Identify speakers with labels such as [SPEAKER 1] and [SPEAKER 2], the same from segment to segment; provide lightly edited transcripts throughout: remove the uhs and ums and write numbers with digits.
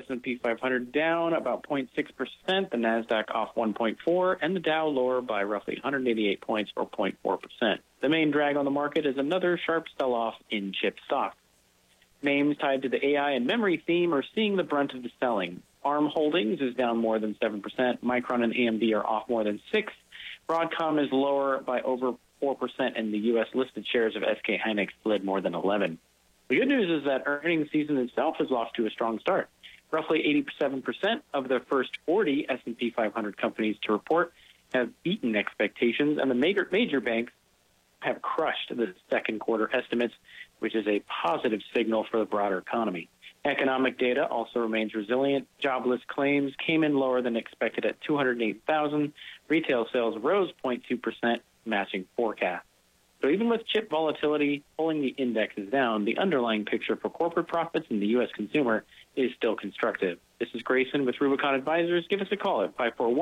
[SPEAKER 1] S&P 500 down about 0.6%, the NASDAQ off 1.4%, and the Dow lower by roughly 188 points or 0.4%. The main drag on the market is another sharp sell-off in chip stocks. Names tied to the AI and memory theme are seeing the brunt of the selling. ARM Holdings is down more than 7%. Micron and AMD are off more than 6%. Broadcom is lower by over 4%, and the U.S.-listed shares of SK Hynix slid more than 11%. The good news is that earnings season itself is off to a strong start. Roughly 87% of the first 40 S&P 500 companies to report have beaten expectations, and the major banks have crushed the second quarter estimates, which is a positive signal for the broader economy. Economic data also remains resilient. Jobless claims came in lower than expected at 208,000. Retail sales rose 0.2%, matching forecasts. So even with chip volatility pulling the indexes down, the underlying picture for corporate profits and the U.S. consumer is still constructive. This is Grayson with Rubicon Advisors. Give us a call at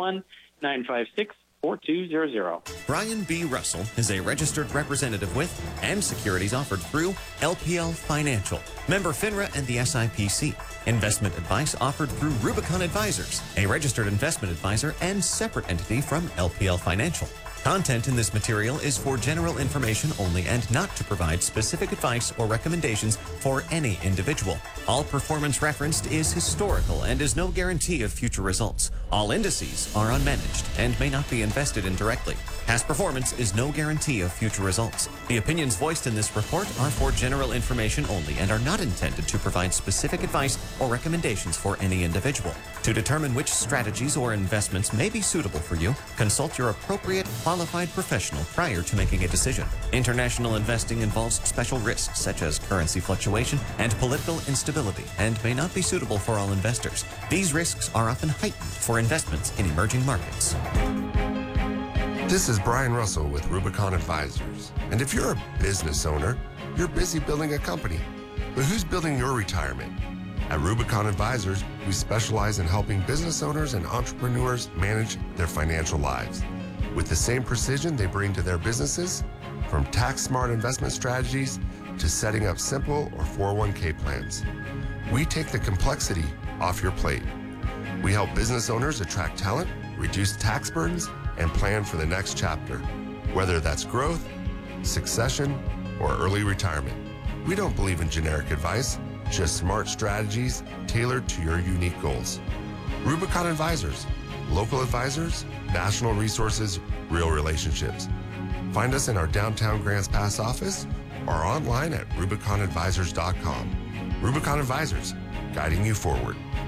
[SPEAKER 1] 541-956-4200.
[SPEAKER 2] Brian B. Russell is a registered representative with and securities offered through LPL Financial, member FINRA and the SIPC. Investment advice offered through Rubicon Advisors, a registered investment advisor and separate entity from LPL Financial. Content in this material is for general information only and not to provide specific advice or recommendations for any individual. All performance referenced is historical and is no guarantee of future results. All indices are unmanaged and may not be invested in directly. Past performance is no guarantee of future results. The opinions voiced in this report are for general information only and are not intended to provide specific advice or recommendations for any individual. To determine which strategies or investments may be suitable for you, consult your appropriate qualified professional prior to making a decision. International investing involves special risks such as currency fluctuation and political instability and may not be suitable for all investors. These risks are often heightened for investments in emerging markets.
[SPEAKER 3] This is Brian Russell with Rubicon Advisors. And if you're a business owner, you're busy building a company. But who's building your retirement? At Rubicon Advisors, we specialize in helping business owners and entrepreneurs manage their financial lives with the same precision they bring to their businesses, from tax-smart investment strategies to setting up simple or 401k plans. We take the complexity off your plate. We help business owners attract talent, reduce tax burdens, and plan for the next chapter, whether that's growth, succession, or early retirement. We don't believe in generic advice, just smart strategies tailored to your unique goals. Rubicon Advisors, local advisors, national resources, real relationships. Find us in our downtown Grants Pass office or online at RubiconAdvisors.com. Rubicon Advisors, guiding you forward.